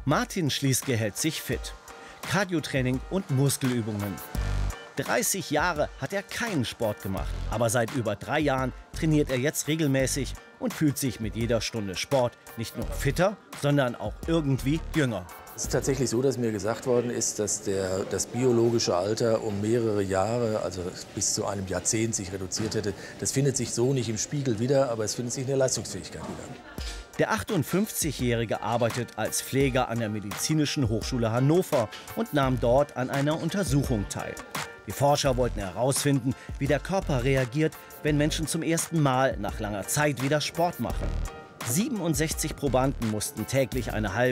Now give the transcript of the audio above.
Martin Schlieske hält sich fit. Cardiotraining und Muskelübungen. 30 Jahre hat er keinen Sport gemacht, aber seit über 3 Jahren trainiert er jetzt regelmäßig und fühlt sich mit jeder Stunde Sport nicht nur fitter, sondern auch irgendwie jünger. Es ist tatsächlich so, dass mir gesagt worden ist, dass das biologische Alter um mehrere Jahre, also bis zu einem Jahrzehnt, sich reduziert hätte. Das findet sich so nicht im Spiegel wieder, aber es findet sich in der Leistungsfähigkeit wieder. Der 58-Jährige arbeitet als Pfleger an der Medizinischen Hochschule Hannover und nahm dort an einer Untersuchung teil. Die Forscher wollten herausfinden, wie der Körper reagiert, wenn Menschen zum ersten Mal nach langer Zeit wieder Sport machen. 67 Probanden mussten täglich eine halbe